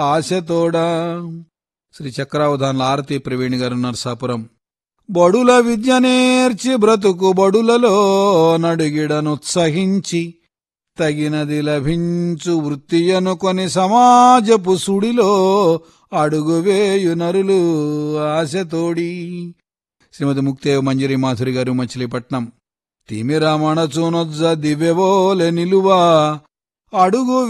ఆశతోడా. శ్రీ చక్రావధాన్ల ఆరతి ప్రవీణ్ గారు, నర్సాపురం. బడుల విద్య నేర్చి బ్రతుకు బడులలో నడిగిడనుత్సహించి తగినది లభించు వృత్తి అనుకొని సమాజపు సుడిలో అడుగువేయు నరులు ఆశతోడి. శ్రీమతి ముక్తేవ మంజరి మాధురి గారు, మచిలీపట్నం. తిమిరమణచునొజ్జ దివ్యవోలె నిలువా అడుగు